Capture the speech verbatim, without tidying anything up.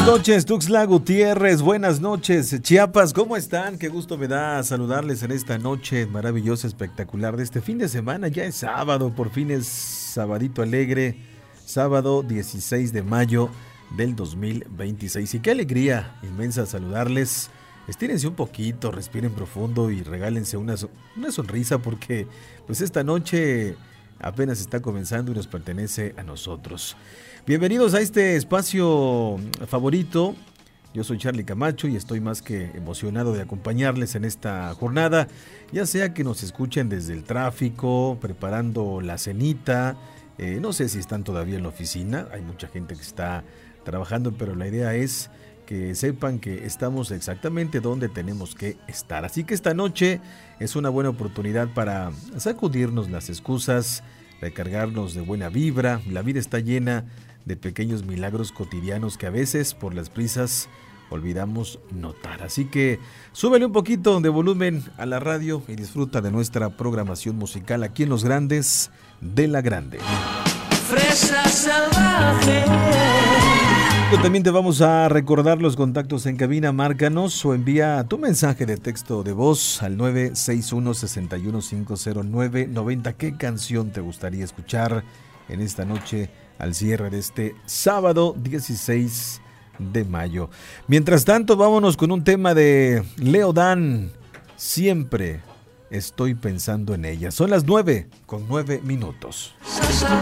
Buenas noches, Tuxtla Gutiérrez, buenas noches, Chiapas, ¿cómo están? Qué gusto me da saludarles en esta noche maravillosa, espectacular de este fin de semana. Ya es sábado, por fin es sabadito alegre, sábado dieciséis de mayo del dos mil veintiséis. Y qué alegría inmensa saludarles. Estírense un poquito, respiren profundo y regálense una, una sonrisa porque pues esta noche apenas está comenzando y nos pertenece a nosotros. Bienvenidos a este espacio favorito. Yo soy Charlie Camacho y estoy más que emocionado de acompañarles en esta jornada, ya sea que nos escuchen desde el tráfico, preparando la cenita, eh, no sé si están todavía en la oficina, hay mucha gente que está trabajando, pero la idea es que sepan que estamos exactamente donde tenemos que estar. Así que esta noche es una buena oportunidad para sacudirnos las excusas, recargarnos de buena vibra. La vida está llena de pequeños milagros cotidianos que a veces por las prisas olvidamos notar. Así que súbele un poquito de volumen a la radio y disfruta de nuestra programación musical aquí en Los Grandes de la Grande. Fresa salvaje. También te vamos a recordar los contactos en cabina. Márcanos o envía tu mensaje de texto de voz al nueve seis uno, seis uno cinco cero nueve nueve cero. ¿Qué canción te gustaría escuchar en esta noche al cierre de este sábado dieciséis de mayo? Mientras tanto, vámonos con un tema de Leo Dan. Siempre estoy pensando en ella. Son las nueve con nueve minutos.